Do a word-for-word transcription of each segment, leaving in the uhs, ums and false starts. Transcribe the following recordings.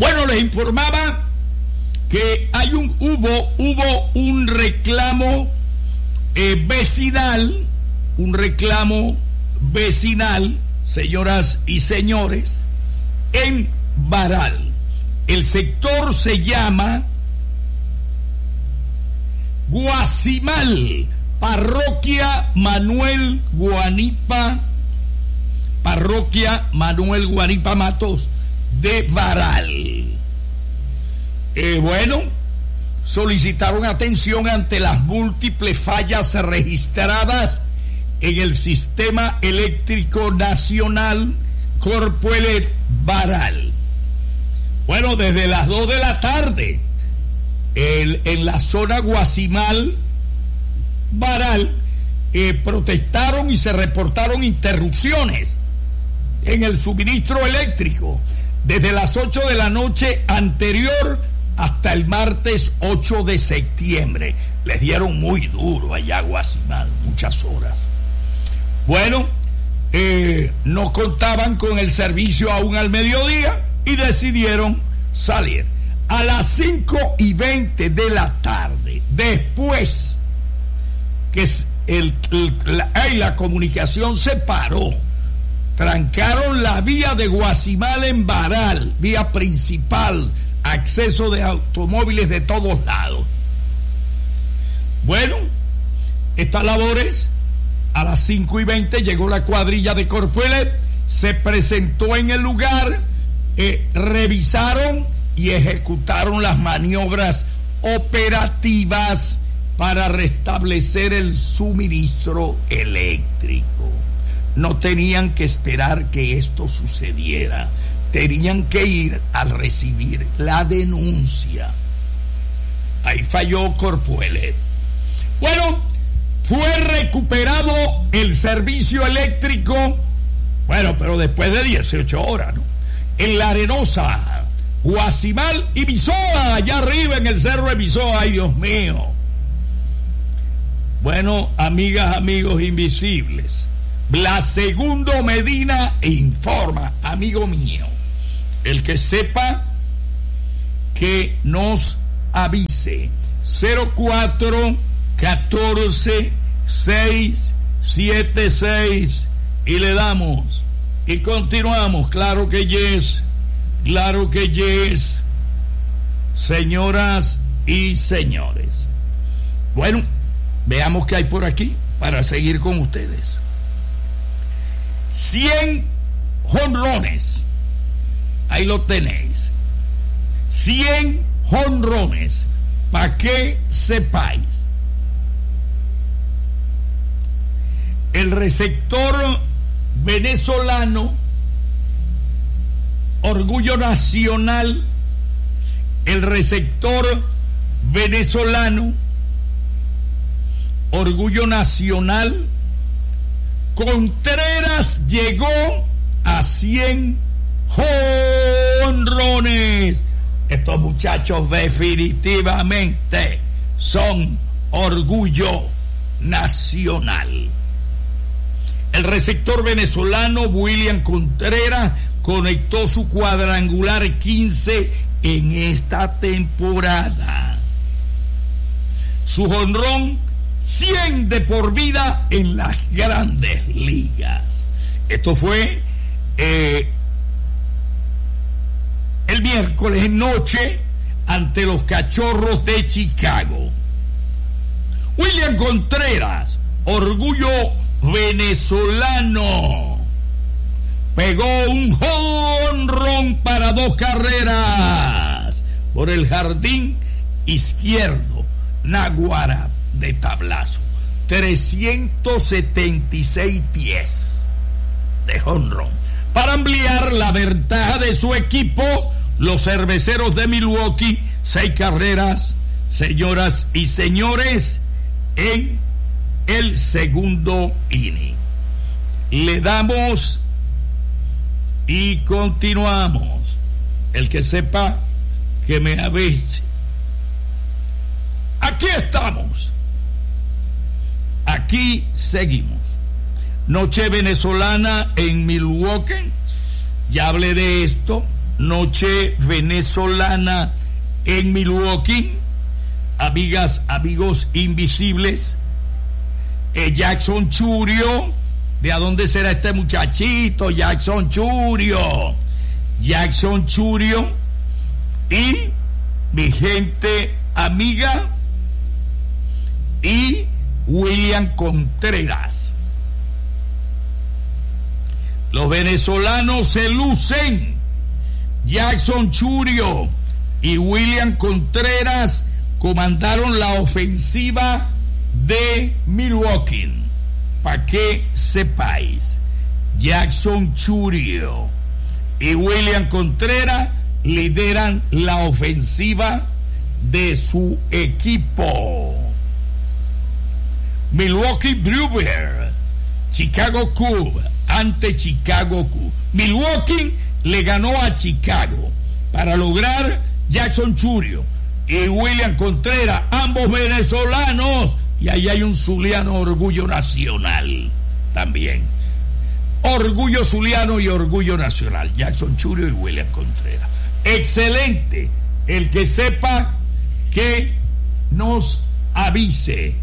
Bueno, les informaba que hay un hubo hubo un reclamo eh, vecinal, un reclamo vecinal, señoras y señores, en Baral. El sector se llama Guasimal, Parroquia Manuel Guanipa, Parroquia Manuel Guanipa Matos de Baral. Eh, bueno, solicitaron atención ante las múltiples fallas registradas en el Sistema Eléctrico Nacional Corpuelet Baral. Bueno, desde las dos de la tarde, el, en la zona Guasimal, Baral, eh, protestaron y se reportaron interrupciones en el suministro eléctrico desde las ocho de la noche anterior hasta el martes ocho de septiembre. Les dieron muy duro allá a Guasimal, muchas horas. Bueno, eh, no contaban con el servicio aún al mediodía y decidieron salir. A las cinco y veinte de la tarde, después que el, el, la, la comunicación se paró, trancaron la vía de Guasimal en Baral, vía principal, acceso de automóviles de todos lados. Bueno, estas labores, a las cinco y veinte llegó la cuadrilla de Corpuelet, se presentó en el lugar, eh, revisaron y ejecutaron las maniobras operativas para restablecer el suministro eléctrico. No tenían que esperar que esto sucediera, tenían que ir a recibir la denuncia. Ahí falló Corpuelet. Bueno, fue recuperado el servicio eléctrico, bueno, pero después de dieciocho horas, ¿no? En La Arenosa, Guasimal y Bisoa, allá arriba en el cerro de Bisoa. Ay, Dios mío. Bueno, amigas, amigos invisibles, Blas Segundo Medina informa, amigo mío, el que sepa que nos avise. Cero cuatro catorce seis siete seis y le damos y continuamos. Claro que yes, claro que yes, señoras y señores. Bueno, veamos qué hay por aquí para seguir con ustedes. cien jonrones, ahí lo tenéis, cien jonrones, para que sepáis. El receptor venezolano, orgullo nacional, el receptor venezolano, orgullo nacional, Contreras llegó a cien jonrones. Estos muchachos definitivamente son orgullo nacional. El receptor venezolano William Contreras conectó su cuadrangular quince en esta temporada. Su jonrón cien de por vida en las grandes ligas. Esto fue eh, el miércoles noche ante los Cachorros de Chicago. William Contreras, orgullo venezolano, pegó un jonrón para dos carreras por el jardín izquierdo, Naguará de tablazo, trescientos setenta y seis pies de jonrón. Para ampliar la ventaja de su equipo, los cerveceros de Milwaukee, seis carreras, señoras y señores, en el segundo inning. Le damos y continuamos. El que sepa que me avise. Aquí estamos. Aquí seguimos. Noche venezolana en Milwaukee. Ya hablé de esto. noche venezolana en Milwaukee. Amigas, amigos invisibles, eh, Jackson Churio, ¿de a dónde será este muchachito? Jackson Churio, Jackson Churio y mi gente amiga y William Contreras. Los venezolanos se lucen. Jackson Churio y William Contreras comandaron la ofensiva de Milwaukee. Para que sepáis, Jackson Churio y William Contreras lideran la ofensiva de su equipo. Milwaukee Brewers, Chicago Cubs ante Chicago Cubs. Milwaukee le ganó a Chicago para lograr Jackson Churio y William Contreras, ambos venezolanos, y ahí hay un zuliano orgullo nacional también. Orgullo zuliano y orgullo nacional, Jackson Churio y William Contreras. Excelente. El que sepa, que nos avise.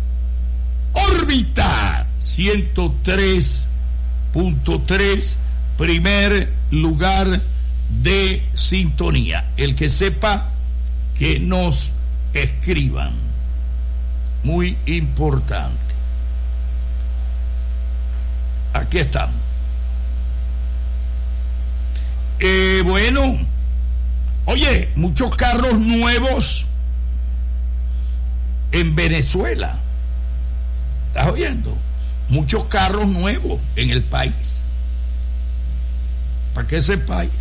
Órbita ciento tres punto tres, primer lugar de sintonía. El que sepa, que nos escriban. Muy importante. Aquí estamos. Eh, bueno, oye, muchos carros nuevos en Venezuela. ¿Estás oyendo? Muchos carros nuevos en el país. ¿Para qué sepáis?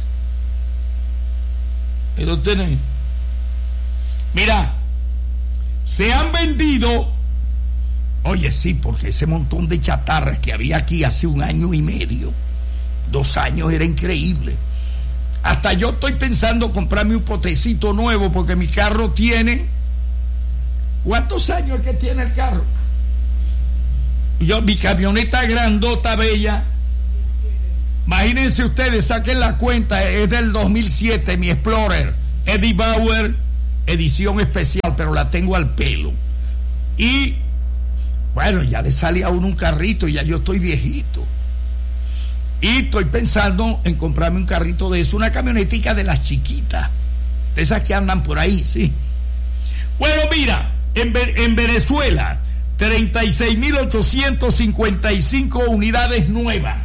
Ahí lo tenéis. Mira, se han vendido, oye, sí, porque ese montón de chatarras que había aquí hace un año y medio, dos años, era increíble. Hasta yo estoy pensando comprarme un potecito nuevo, porque mi carro tiene, ¿cuántos años es que tiene el carro? Yo, mi camioneta grandota, bella, imagínense ustedes, saquen la cuenta, es del dos mil siete, mi Explorer, Eddie Bauer, edición especial, pero la tengo al pelo. Y bueno, ya le sale a uno un carrito, y ya yo estoy viejito. Y estoy pensando en comprarme un carrito de eso, una camionetica de las chiquitas, de esas que andan por ahí, sí. Bueno, mira, en, en Venezuela, treinta y seis mil ochocientos cincuenta y cinco unidades nuevas.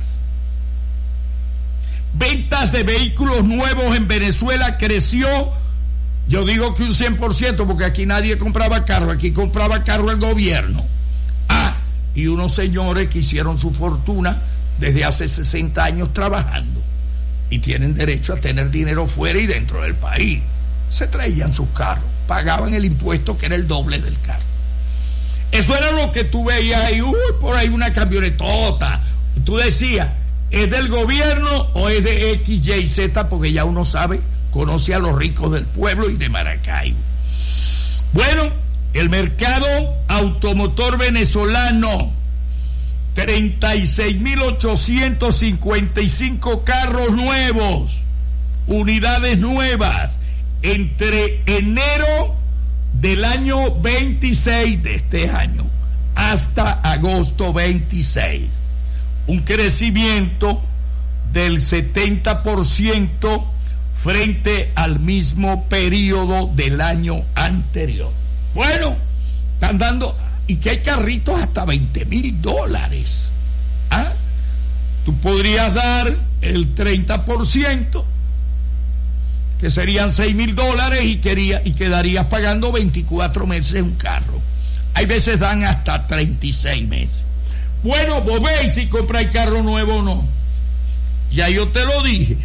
Ventas de vehículos nuevos en Venezuela creció, yo digo que un cien por ciento, porque aquí nadie compraba carro, aquí compraba carro el gobierno. Ah, y unos señores que hicieron su fortuna desde hace sesenta años trabajando y tienen derecho a tener dinero fuera y dentro del país. Se traían sus carros, pagaban el impuesto que era el doble del carro. Eso era lo que tú veías ahí, uy, por ahí una camionetota. Tú decías, ¿es del gobierno o es de X, Y, Z? Porque ya uno sabe, conoce a los ricos del pueblo y de Maracaibo. Bueno, el mercado automotor venezolano, treinta y seis mil ochocientos cincuenta y cinco carros nuevos, unidades nuevas, entre enero del año veintiséis de este año hasta agosto veintiséis. Un crecimiento del setenta por ciento frente al mismo periodo del año anterior. Bueno, están dando, y que hay carritos hasta veinte mil dólares. ¿Ah? Tú podrías dar el treinta por ciento, que serían seis mil dólares, y, quería, y quedarías pagando veinticuatro meses un carro. Hay veces dan hasta treinta y seis meses. Bueno, vos veis si compráis carro nuevo o no. Ya yo te lo dije.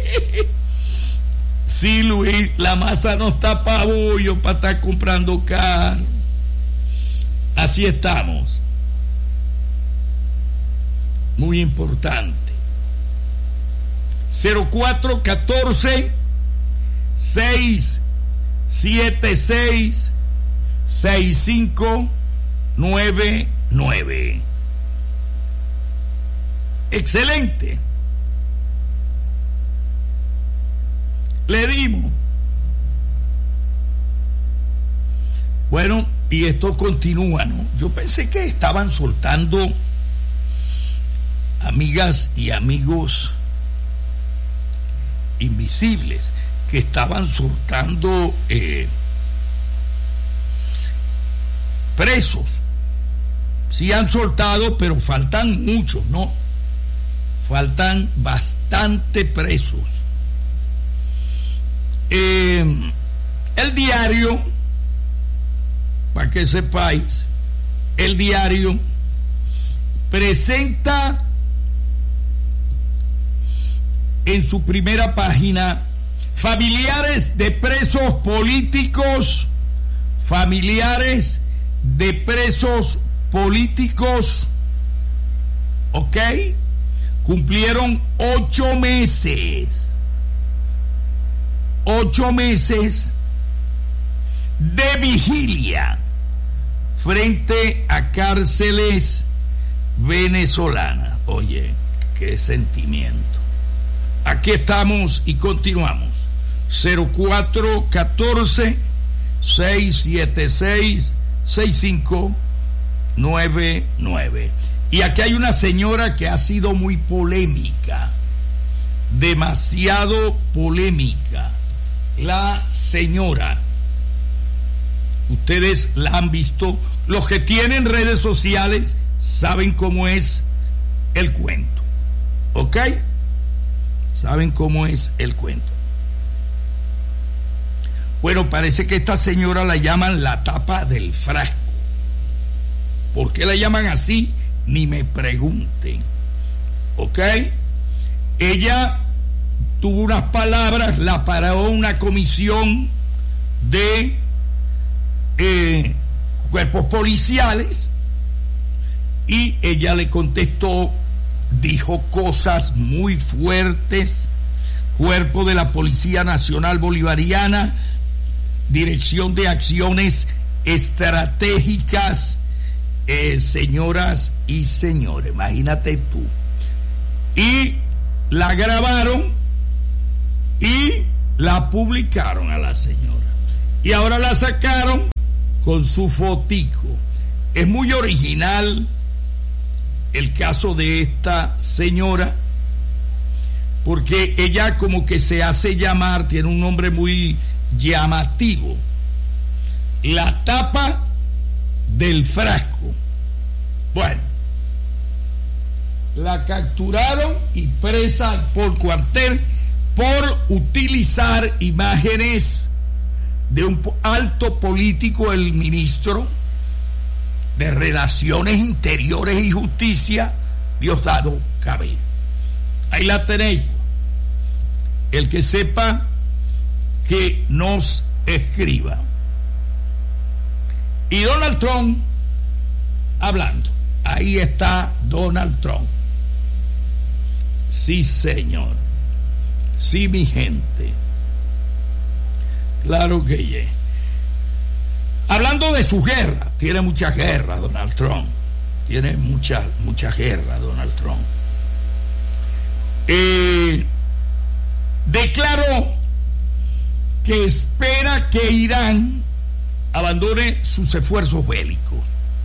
Sí, Luis, la masa no está para bollo para estar comprando carro. Así estamos. Muy importante. cero cuatro catorce seis siete seis seis cinco nueve nueve. Excelente. le dimos. Bueno, y esto continúa, ¿no? Yo pensé que estaban soltando, amigas y amigos invisibles, que estaban soltando eh, presos. Sí han soltado, pero faltan muchos, ¿no? Faltan bastante presos. Eh, el diario, para que sepáis, el diario presenta en su primera página: familiares de presos políticos, familiares de presos políticos, ¿ok? Cumplieron ocho meses, ocho meses de vigilia frente a cárceles venezolanas. Oye, qué sentimiento. Aquí estamos y continuamos. cero cuatro uno cuatro, seis siete seis, seis cinco nueve nueve. Y aquí hay una señora que ha sido muy polémica, demasiado polémica. La señora, ustedes la han visto, los que tienen redes sociales saben cómo es el cuento, ¿ok? Saben cómo es el cuento. Bueno, parece que esta señora la llaman la tapa del frasco. ¿Por qué la llaman así? Ni me pregunten, ¿ok? Ella tuvo unas palabras, la paró una comisión de eh, cuerpos policiales y ella le contestó, dijo cosas muy fuertes. Cuerpo de la Policía Nacional Bolivariana, Dirección de Acciones Estratégicas, eh, señoras y señores, imagínate tú. Y la grabaron y la publicaron a la señora. Y ahora la sacaron con su fotico. Es muy original el caso de esta señora, porque ella como que se hace llamar, tiene un nombre muy llamativo, la tapa del frasco. Bueno, la capturaron y presa por cuartel por utilizar imágenes de un alto político, el ministro de Relaciones Interiores y Justicia, Diosdado Cabello. Ahí la tenéis. El que sepa, que nos escriba. Y Donald Trump hablando. Ahí está Donald Trump. Sí, señor. Sí, mi gente. Claro que yeah. Hablando de su guerra, tiene mucha guerra Donald Trump. Tiene mucha, mucha guerra Donald Trump. Eh, declaró que espera que Irán abandone sus esfuerzos bélicos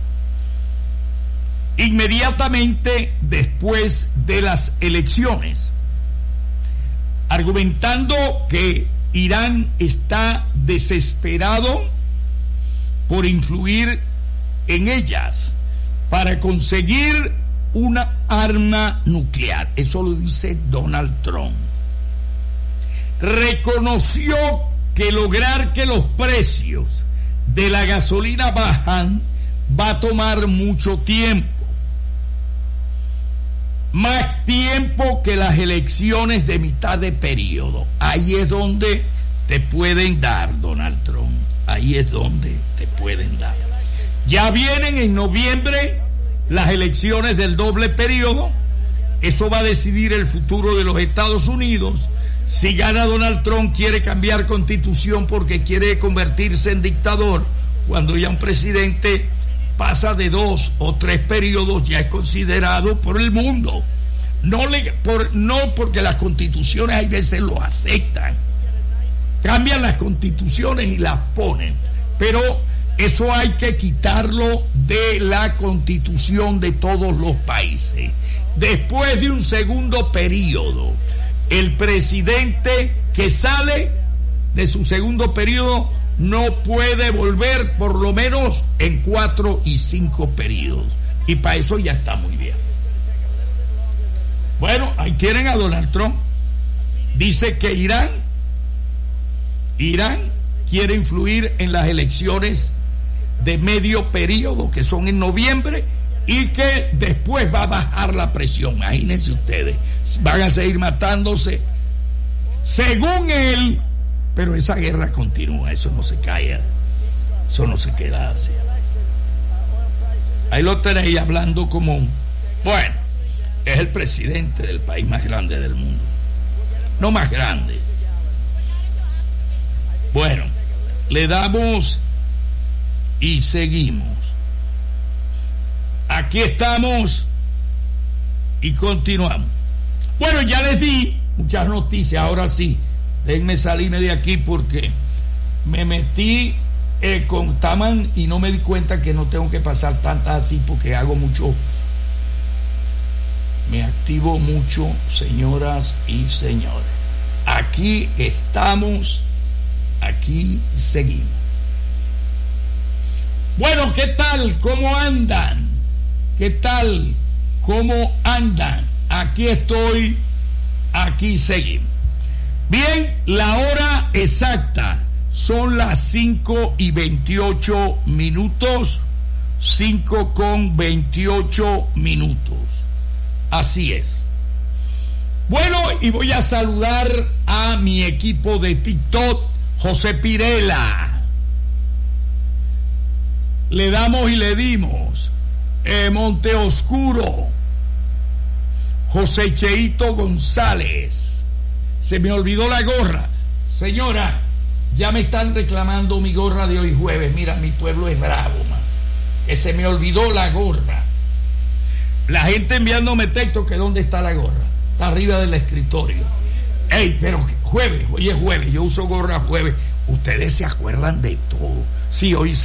inmediatamente después de las elecciones, argumentando que Irán está desesperado por influir en ellas para conseguir una arma nuclear. Eso lo dice Donald Trump. Reconoció que lograr que los precios de la gasolina bajan va a tomar mucho tiempo, más tiempo que las elecciones de mitad de periodo. Ahí es donde te pueden dar, Donald Trump. Ahí es donde te pueden dar. Ya vienen en noviembre las elecciones del doble periodo. Eso va a decidir el futuro de los Estados Unidos. Si gana Donald Trump, quiere cambiar constitución porque quiere convertirse en dictador. Cuando ya un presidente pasa de dos o tres periodos, ya es considerado por el mundo. No, le, por, no porque las constituciones hay veces lo aceptan. cambian las constituciones y las ponen, pero eso hay que quitarlo de la constitución de todos los países. Después de un segundo periodo, el presidente que sale de su segundo periodo no puede volver por lo menos en cuatro y cinco periodos, y para eso ya está muy bien. Bueno, ahí tienen a Donald Trump. Dice que Irán Irán quiere influir en las elecciones de medio periodo, que son en noviembre, y que después va a bajar la presión. Imagínense ustedes, van a seguir matándose según él, pero esa guerra continúa, eso no se calla, eso no se queda así. Ahí lo tenéis hablando como, bueno, es el presidente del país más grande del mundo, no más grande. Bueno, le damos y seguimos. Aquí estamos y continuamos. Bueno, ya les di muchas noticias. Ahora sí, déjenme salirme de aquí porque me metí eh, con Taman y no me di cuenta que no tengo que pasar tantas así, porque hago mucho, me activo mucho, señoras y señores. Aquí estamos, aquí seguimos. Bueno, ¿qué tal? ¿Cómo andan? ¿Qué tal? ¿Cómo andan? Aquí estoy, aquí seguimos. Bien, la hora exacta son las cinco y veintiocho minutos, cinco con veintiocho minutos. Así es. Bueno, y voy a saludar a mi equipo de TikTok, José Pirela. Le damos y le dimos. Eh, Monte Oscuro, José Cheito González. Se me olvidó la gorra. Señora, ya me están reclamando mi gorra de hoy jueves. Mira, mi pueblo es bravo, man. Que se me olvidó la gorra. La gente enviándome texto que dónde está la gorra. Está arriba del escritorio. Ey, pero jueves, hoy es jueves, yo uso gorra jueves. Ustedes se acuerdan de todo. Sí, hoy